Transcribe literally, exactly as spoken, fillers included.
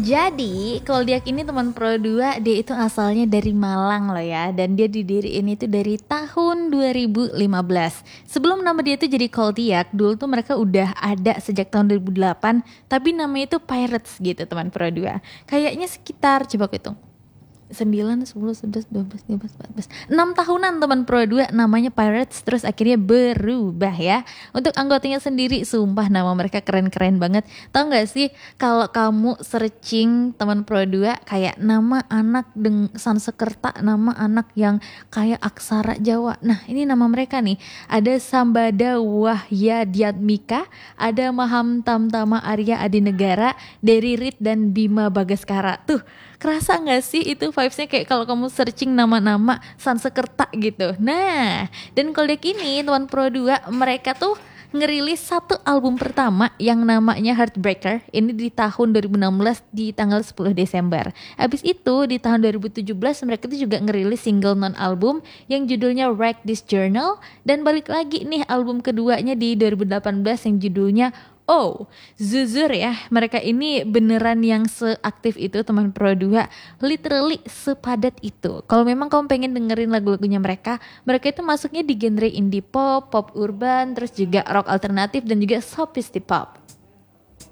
Jadi Koldiak ini teman Pro dua, dia itu asalnya dari Malang loh ya. Dan dia didiriin itu dari tahun dua ribu lima belas. Sebelum nama dia itu jadi Koldiak, dulu tuh mereka udah ada sejak tahun dua ribu delapan. Tapi namanya itu Pirates gitu teman Pro dua. Kayaknya sekitar, coba aku hitung, sembilan, sepuluh, sebelas, dua belas, tiga belas, empat belas, enam tahunan teman Pro dua namanya Pirates, terus akhirnya berubah ya. Untuk anggotanya sendiri, sumpah nama mereka keren-keren banget. Tahu gak sih kalau kamu searching teman Pro dua kayak nama anak dengan Sansekerta, nama anak yang kayak aksara Jawa. Nah, ini nama mereka nih. Ada Sambada Wahya Diatmika, ada Maham Tamtama Arya Adinegara, Dery Reed dan Bima Bagaskara. Tuh, kerasa gak sih itu vibesnya kayak kalau kamu searching nama-nama Sansekerta gitu. Nah, dan Koldiak ini teman Pro dua, mereka tuh ngerilis satu album pertama yang namanya Heartbreaker ini di tahun dua ribu enam belas di tanggal sepuluh Desember. Habis itu di tahun dua ribu tujuh belas mereka tuh juga ngerilis single non album yang judulnya Write This Journal, dan balik lagi nih album keduanya di dua ribu delapan belas yang judulnya Oh, jujur ya, mereka ini beneran yang seaktif itu teman Pro dua, literally sepadat itu. Kalau memang kamu pengen dengerin lagu-lagunya mereka, mereka itu masuknya di genre indie pop, pop urban, terus juga rock alternatif dan juga sophisti pop.